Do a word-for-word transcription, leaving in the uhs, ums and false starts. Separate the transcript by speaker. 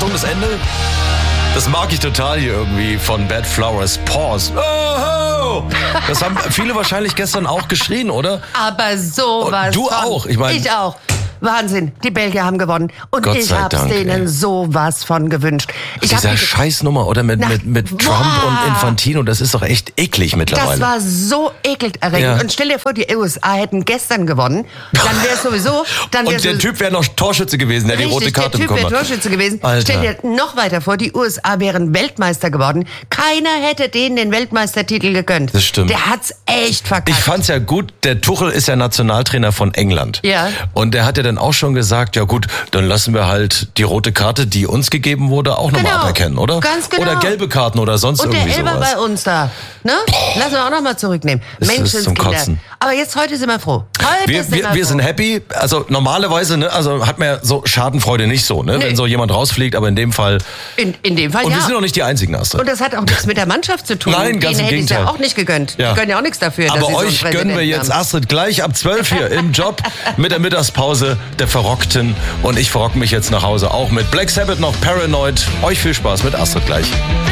Speaker 1: Achtung, das Ende. Das mag ich total hier irgendwie von Bad Flowers. Pause. Oh, das haben viele wahrscheinlich gestern auch geschrien, oder?
Speaker 2: Aber sowas.
Speaker 1: Du
Speaker 2: von,
Speaker 1: auch, ich meine.
Speaker 2: Ich auch. Wahnsinn, die Belgier haben gewonnen. Und
Speaker 1: Gott
Speaker 2: ich
Speaker 1: sei
Speaker 2: hab's
Speaker 1: Dank,
Speaker 2: denen
Speaker 1: ey.
Speaker 2: sowas von gewünscht. Ich
Speaker 1: Dieser
Speaker 2: hab die-
Speaker 1: Scheißnummer, oder? Mit,
Speaker 2: Na,
Speaker 1: mit, mit Trump
Speaker 2: boah.
Speaker 1: und Infantino, das ist doch echt eklig mittlerweile.
Speaker 2: Das war so ekelerregend.
Speaker 1: Ja.
Speaker 2: Und stell dir vor, die U S A hätten gestern gewonnen. Dann wäre es sowieso... Dann
Speaker 1: Und
Speaker 2: wär's
Speaker 1: der
Speaker 2: sowieso-
Speaker 1: Typ wäre noch Torschütze gewesen, der die rote
Speaker 2: Richtig,
Speaker 1: Karte
Speaker 2: der Typ
Speaker 1: bekommen
Speaker 2: wäre
Speaker 1: hat.
Speaker 2: Torschütze gewesen.
Speaker 1: Alter.
Speaker 2: Stell dir noch weiter vor, die U S A wären Weltmeister geworden. Keiner hätte denen den Weltmeistertitel gegönnt.
Speaker 1: Das stimmt.
Speaker 2: Der hat's echt verkackt.
Speaker 1: Ich fand's ja gut, der Tuchel ist ja Nationaltrainer von England.
Speaker 2: Ja.
Speaker 1: Und der hat ja dann auch schon gesagt, ja gut, dann lassen wir halt die rote Karte, die uns gegeben wurde, auch nochmal
Speaker 2: Genau.
Speaker 1: aberkennen, oder?
Speaker 2: Ganz genau.
Speaker 1: Oder gelbe Karten oder sonst
Speaker 2: Und der
Speaker 1: irgendwie
Speaker 2: Elber
Speaker 1: sowas.
Speaker 2: bei uns da. Ne? Lassen wir auch noch mal zurücknehmen.
Speaker 1: Das ist zum
Speaker 2: Menschenskinder.
Speaker 1: Kotzen.
Speaker 2: Aber jetzt heute sind wir froh. Heute
Speaker 1: Wir,
Speaker 2: sind
Speaker 1: wir,
Speaker 2: wir
Speaker 1: wir
Speaker 2: froh.
Speaker 1: sind happy. Also normalerweise, ne, also hat man ja so Schadenfreude nicht so, ne,
Speaker 2: Nee.
Speaker 1: wenn so jemand rausfliegt, aber in dem Fall.
Speaker 2: In, in dem Fall
Speaker 1: Und
Speaker 2: ja.
Speaker 1: wir sind auch nicht die Einzigen, Astrid.
Speaker 2: Und das hat auch nichts mit der Mannschaft zu tun.
Speaker 1: Nein, ganz
Speaker 2: Denen
Speaker 1: im
Speaker 2: hätte ich ja
Speaker 1: Gegenteil.
Speaker 2: auch nicht gegönnt.
Speaker 1: Ja.
Speaker 2: Die können ja auch nichts dafür, dass
Speaker 1: Aber
Speaker 2: sie so einen
Speaker 1: euch gönnen wir
Speaker 2: Präsidenten
Speaker 1: jetzt,
Speaker 2: haben.
Speaker 1: Astrid, gleich ab zwölf hier im Job mit der Mittagspause der Verrockten. Und ich verrock mich jetzt nach Hause auch mit Black Sabbath noch Paranoid. Euch viel Spaß mit Astrid gleich.